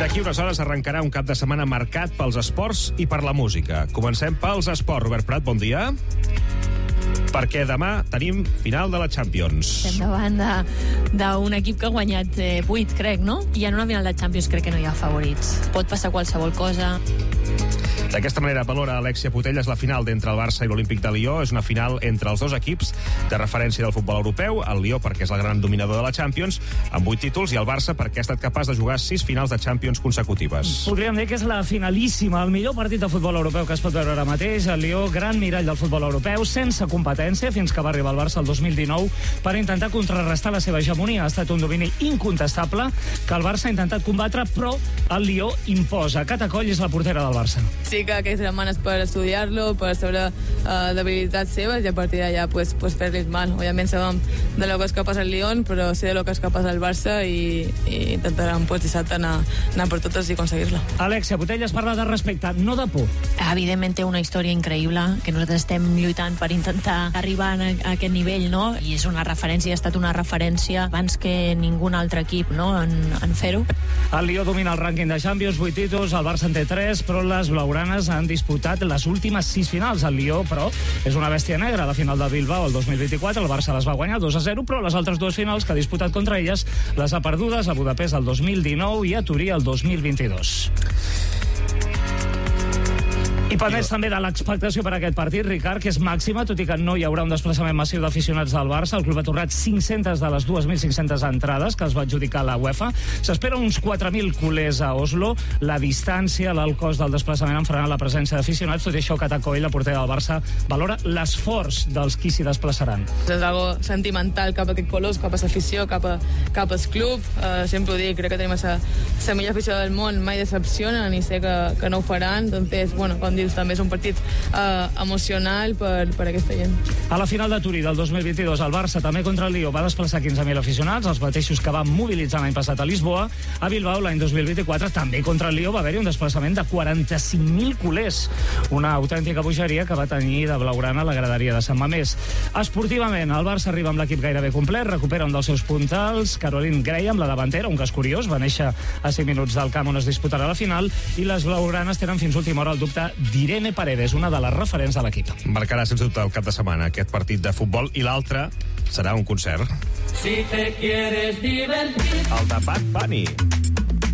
D'aquí unes hores arrencarà un cap de setmana marcat pels esports i per la música. Comencem pels esports. Robert Prat, bon dia. Perquè demà tenim final de la Champions. Estem davant d'un equip que ha guanyat 8, crec, no? I en una final de Champions crec que no hi ha favorits. Pot passar qualsevol cosa. D'aquesta manera valora Alexia Putellas la final d'entre el Barça i l'Olímpic de Lió. És una final entre els dos equips de referència del futbol europeu. El Lió perquè és el gran dominador de la Champions, amb 8 títols, i el Barça perquè ha estat capaç de jugar 6 finals de Champions consecutives. Podríem dir que és la finalíssima, el millor partit de futbol europeu que es pot veure ara mateix. El Lió, gran mirall del futbol europeu, sense competència, fins que va arribar al Barça el 2019 per intentar contrarrestar la seva hegemonia. Ha estat un domini incontestable que el Barça ha intentat combatre, però el Lió imposa. Cata Coll és la portera del Barça. Sí que aquestes setmanes per estudiar-lo, per saber debilitats seves, i a partir d'allà pues fer-li mal. Òbviament sabem de lo que és capaç el Lyon, però sé de lo que és capaç el Barça i intentarem dissabte anar per totes i aconseguir-la. Alexia Putellas parla de respecte, no de por. Evidentment té una història increïble, que nosaltres estem lluitant per intentar arribar a aquest nivell, no? I és una referència, ha estat una referència abans que ningú altre equip, no?, en fer-ho. El Lió domina el rànquing de Champions, 8 títols, el Barça en té 3, però les blaugranes han disputat les últimes 6 finals. El Lió, però, és una bèstia negra. La final de Bilbao el 2024, el Barça les va guanyar 2-0, però les altres 2 finals que ha disputat contra elles les ha perdudes a Budapest el 2019 i a Turí el 2022. I pendents també de l'expectació per aquest partit, Ricard, que és màxima, tot i que no hi haurà un desplaçament massiu d'aficionats del Barça. El club ha tornat 500 de les 2.500 entrades que es va adjudicar la UEFA. S'espera uns 4.000 culers a Oslo. La distància, l'alt cost del desplaçament en frenar la presència d'aficionats. Tot i això, Cata Coll, la portera del Barça, valora l'esforç dels qui s'hi desplaçaran. És algo sentimental cap a aquest colors, cap a l'afició, cap al club. Sempre ho dic, crec que tenim la millor afició del món, mai decepcionen i sé que no ho faran. Entonces, bueno, com dius, també és un partit emocional per aquesta gent. A la final de Turí del 2022, el Barça, també contra el Lió, va desplaçar 15.000 aficionats, els mateixos que van mobilitzar l'any passat a Lisboa. A Bilbao, l'any 2024, també contra el Lió, va haver-hi un desplaçament de 45.000 culers. Una autèntica bogeria que va tenir de blaugrana la graderia de Sant Mamés. Esportivament, el Barça arriba amb l'equip gairebé complet, recupera un dels seus puntals, Caroline Graham, la davantera, un cas curiós, va néixer a 5 minuts del camp on es disputarà la final, i les blaugranes tenen fins última hora el dubte d'Irene Paredes, una de les referents de l'equip. Marcarà sens dubte el cap de setmana aquest partit de futbol, i l'altre serà un concert. Si te quieres divertir. El de Bad Bunny.